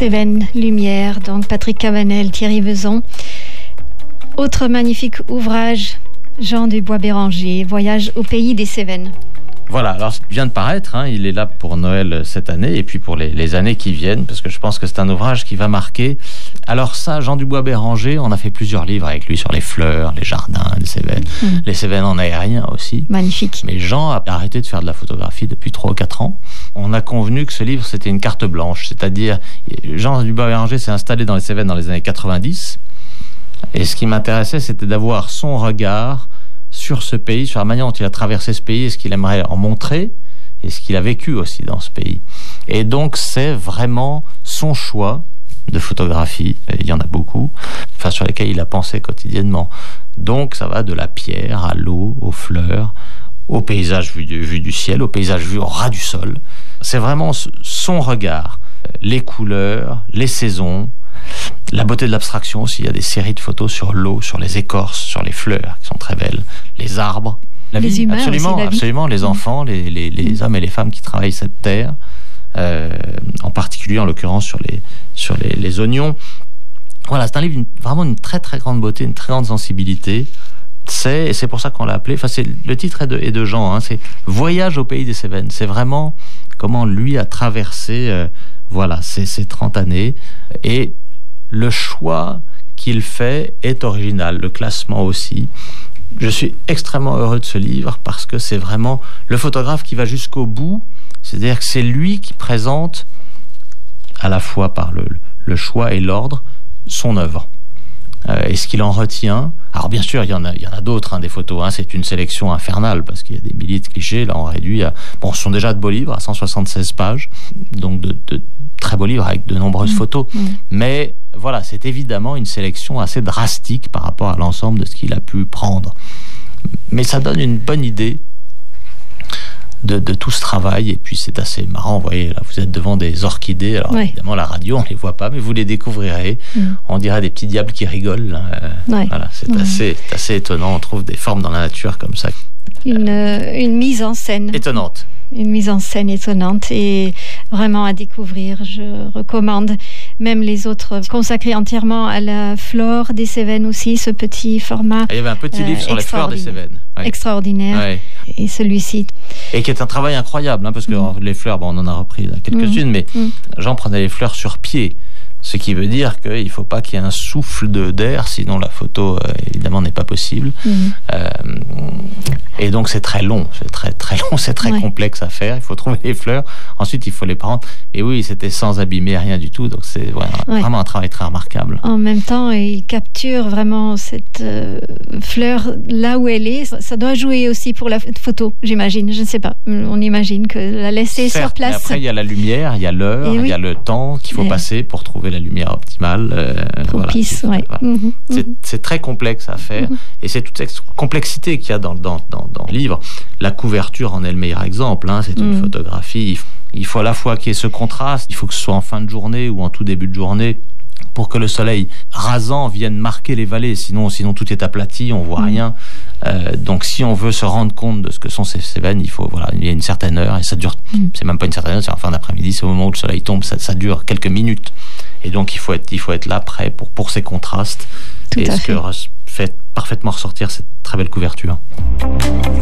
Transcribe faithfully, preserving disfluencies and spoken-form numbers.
Cévennes, Lumière, donc Patrick Cabanel, Thierry Vezon. Autre magnifique ouvrage, Jean du Bois-Béranger, Voyage au pays des Cévennes. Voilà, alors il vient de paraître, hein, il est là pour Noël cette année et puis pour les, les années qui viennent, parce que je pense que c'est un ouvrage qui va marquer. Alors ça, Jean du Bois-Béranger, on a fait plusieurs livres avec lui sur les fleurs, les jardins, les Cévennes, mmh. les Cévennes en aérien aussi. Magnifique. Mais Jean a arrêté de faire de la photographie depuis trois ou quatre ans. On a convenu que ce livre, c'était une carte blanche, c'est-à-dire Jean du Bois-Béranger s'est installé dans les Cévennes dans les années quatre-vingt-dix, et ce qui m'intéressait, c'était d'avoir son regard sur ce pays, sur la manière dont il a traversé ce pays et ce qu'il aimerait en montrer et ce qu'il a vécu aussi dans ce pays. Et donc c'est vraiment son choix de photographie, et il y en a beaucoup, enfin sur lesquels il a pensé quotidiennement. Donc ça va de la pierre à l'eau, aux fleurs, au paysage vu du, vu du ciel, au paysage vu au ras du sol. C'est vraiment son regard, les couleurs, les saisons, la beauté de l'abstraction aussi. Il y a des séries de photos sur l'eau, sur les écorces, sur les fleurs qui sont très belles, les arbres, la les vie, humains absolument, aussi, la absolument, vie. les enfants, les, les, les mmh. hommes et les femmes qui travaillent cette terre, euh, en particulier en l'occurrence sur les, sur les, les oignons. Voilà, c'est un livre une, vraiment une très très grande beauté, une très grande sensibilité. C'est, et c'est pour ça qu'on l'a appelé, enfin c'est, le titre est de, est de Jean, hein, c'est Voyage au pays des Cévennes. C'est vraiment comment lui a traversé euh, voilà, ces, ces trente années, et le choix qu'il fait est original, le classement aussi. Je suis extrêmement heureux de ce livre parce que c'est vraiment le photographe qui va jusqu'au bout, c'est-à-dire que c'est lui qui présente, à la fois par le, le choix et l'ordre, son œuvre. Euh, et ce qu'il en retient. Alors bien sûr, il y en a, il y en a d'autres, hein, des photos. Hein, c'est une sélection infernale parce qu'il y a des milliers de clichés. Là, on réduit à... Bon, ce sont déjà de beaux livres, à cent soixante-seize pages. Donc de, de très beaux livres avec de nombreuses mmh. photos. Mmh. Mais voilà, c'est évidemment une sélection assez drastique par rapport à l'ensemble de ce qu'il a pu prendre. Mais ça donne une bonne idée de, de tout ce travail. Et puis c'est assez marrant, vous voyez, là vous êtes devant des orchidées. Alors ouais. évidemment la radio on les voit pas, mais vous les découvrirez. Mmh. On dirait des petits diables qui rigolent. Euh, ouais. Voilà, c'est mmh. assez, assez étonnant. On trouve des formes dans la nature comme ça. Une, euh, une mise en scène étonnante. Une mise en scène étonnante et vraiment à découvrir. Je recommande même les autres consacrés entièrement à la flore des Cévennes aussi, ce petit format. Il y avait un petit euh, livre sur les fleurs des Cévennes. Ouais. Extraordinaire. Ouais. Et celui-ci. Et qui est un travail incroyable, hein, parce que mmh. les fleurs, bon, on en a repris quelques-unes, mmh. mais mmh. Jean prenait les fleurs sur pied. Ce qui veut dire qu'il ne faut pas qu'il y ait un souffle de, d'air, sinon la photo, euh, évidemment, n'est pas possible. Mmh. Euh, et donc, c'est très long, c'est très, très long, c'est très ouais. complexe à faire. Il faut trouver les fleurs, ensuite, il faut les prendre. Et oui, c'était sans abîmer rien du tout, donc c'est voilà, ouais. vraiment un travail très remarquable. En même temps, il capture vraiment cette euh, fleur là où elle est. Ça, ça doit jouer aussi pour la photo, j'imagine, je ne sais pas. On imagine que la laisser Certes, sur place. Mais après, il y a la lumière, il y a l'heure, il oui. y a le temps qu'il faut et passer pour trouver la lumière optimale. Euh, Propice, voilà, ouais. voilà. Mmh, c'est, mmh. c'est très complexe à faire, mmh. et c'est toute cette complexité qu'il y a dans, dans, dans, dans le livre. La couverture en est le meilleur exemple, hein, c'est une mmh. photographie. Il faut à la fois qu'il y ait ce contraste, il faut que ce soit en fin de journée ou en tout début de journée, pour que le soleil rasant vienne marquer les vallées, sinon, sinon tout est aplati, on voit mmh. rien. Euh, donc si on veut se rendre compte de ce que sont ces Cévennes, il faut voilà, il y a une certaine heure, et ça dure, mmh. c'est même pas une certaine heure, c'est en fin d'après-midi, c'est au moment où le soleil tombe, ça, ça dure quelques minutes. Et donc il faut être, il faut être là prêt pour, pour ces contrastes. Tout et ce fait. que fait parfaitement ressortir cette très belle couverture.